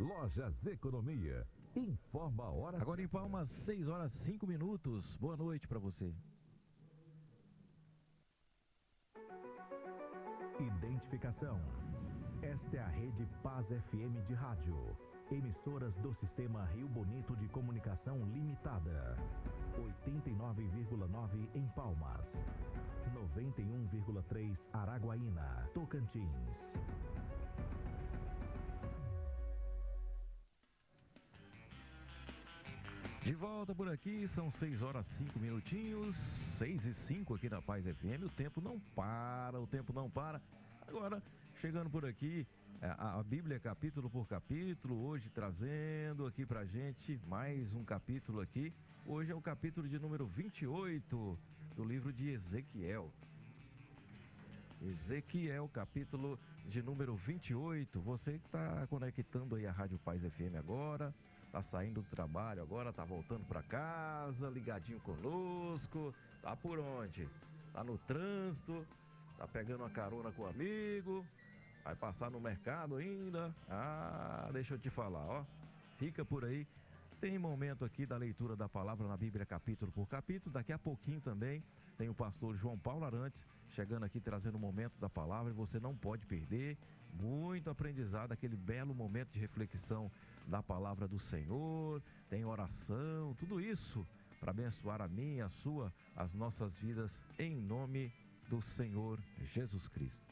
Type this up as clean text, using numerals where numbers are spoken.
Lojas Economia. Informa a hora. Agora em Palmas, 6 horas 5 minutos. Boa noite para você. Identificação. Esta é a Rede Paz FM de rádio. Emissoras do Sistema Rio Bonito de Comunicação Limitada. 89,9 em Palmas. 91,3 Araguaína, Tocantins. De volta por aqui, são 6 horas 5 minutinhos, 6 e 5 aqui na Paz FM. O tempo não para. Agora, chegando por aqui, a Bíblia capítulo por capítulo, hoje trazendo aqui pra gente mais um capítulo aqui. Hoje é o capítulo de número 28 do livro de Ezequiel. Ezequiel, capítulo de número 28. Você que está conectando aí a Rádio Paz FM agora, tá saindo do trabalho agora, tá voltando para casa, ligadinho conosco, tá por onde? Tá no trânsito, tá pegando uma carona com um amigo, vai passar no mercado ainda. Deixa eu te falar, ó, fica por aí. Tem momento aqui da leitura da palavra na Bíblia capítulo por capítulo. Daqui a pouquinho também tem o pastor João Paulo Arantes chegando aqui trazendo o momento da palavra e você não pode perder. Muito aprendizado, aquele belo momento de reflexão da palavra do Senhor, tem oração, tudo isso para abençoar a minha, a sua, as nossas vidas em nome do Senhor Jesus Cristo.